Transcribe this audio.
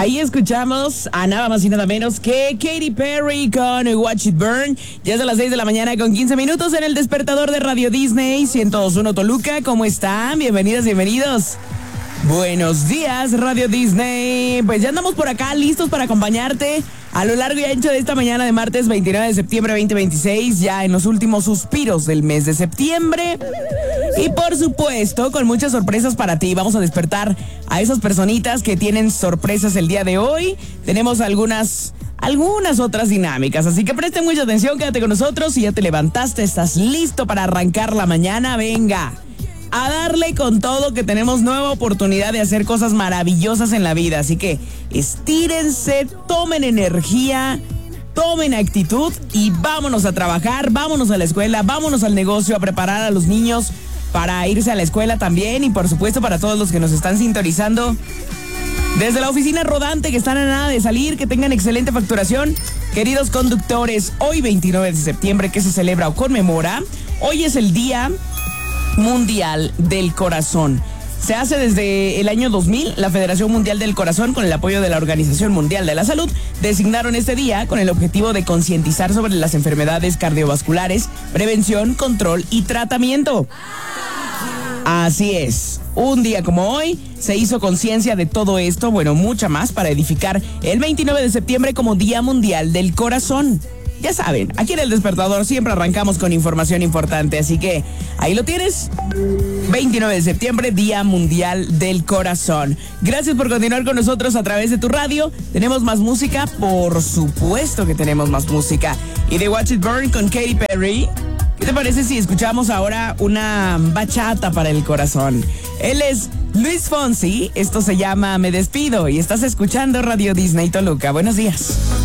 Ahí escuchamos a nada más y nada menos que Katy Perry con Watch It Burn. Ya es a las 6 de la mañana con 15 minutos en el despertador de Radio Disney 102.1 Toluca. ¿Cómo están? Bienvenidas, bienvenidos. Buenos días, Radio Disney. Pues ya andamos por acá listos para acompañarte a lo largo y ancho de esta mañana de martes 29 de septiembre 2026, ya en los últimos suspiros del mes de septiembre. Y por supuesto, con muchas sorpresas para ti. Vamos a despertar a esas personitas que tienen sorpresas el día de hoy. Tenemos algunas otras dinámicas, así que presten mucha atención, quédate con nosotros. Si ya te levantaste, estás listo para arrancar la mañana, venga a darle con todo, que tenemos nueva oportunidad de hacer cosas maravillosas en la vida. Así que estírense, tomen energía, tomen actitud y vámonos a trabajar, vámonos a la escuela, vámonos al negocio, a preparar a los niños para irse a la escuela también. Y por supuesto para todos los que nos están sintonizando desde la oficina rodante, que están a nada de salir, que tengan excelente facturación. Queridos conductores, hoy 29 de septiembre, ¿qué se celebra o conmemora? Hoy es el Día Mundial del Corazón. Se hace desde el año 2000. La Federación Mundial del Corazón, con el apoyo de la Organización Mundial de la Salud, designaron este día con el objetivo de concientizar sobre las enfermedades cardiovasculares, prevención, control y tratamiento. Así es, un día como hoy se hizo conciencia de todo esto, bueno, mucha más, para edificar el 29 de septiembre como Día Mundial del Corazón. Ya saben, aquí en El Despertador siempre arrancamos con información importante, así que ahí lo tienes. 29 de septiembre, Día Mundial del Corazón. Gracias por continuar con nosotros a través de tu radio. ¿Tenemos más música? Por supuesto que tenemos más música. Y de Watch It Burn con Katy Perry. ¿Qué te parece si escuchamos ahora una bachata para el corazón? Él es Luis Fonsi, esto se llama Me Despido y estás escuchando Radio Disney Toluca. Buenos días.